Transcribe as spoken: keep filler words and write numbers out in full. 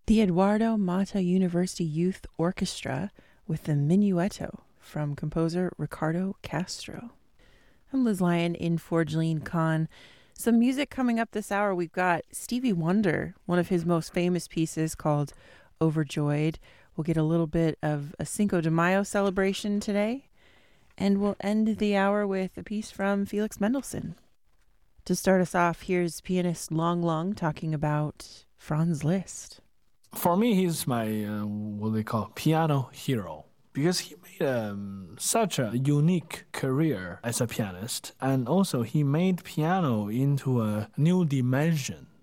The Eduardo Mata University Youth Orchestra with the Minuetto from composer Ricardo Castro. I'm Liz Lyon in for Jillian Kahn. Some music coming up this hour. We've got Stevie Wonder, one of his most famous pieces called Overjoyed. We'll get a little bit of a Cinco de Mayo celebration today. And we'll end the hour with a piece from Felix Mendelssohn. To start us off, here's pianist Long Long talking about Franz Liszt. For me, he's my, uh, what they call, piano hero. Because he made um, such a unique career as a pianist. And also, he made piano into a new dimension.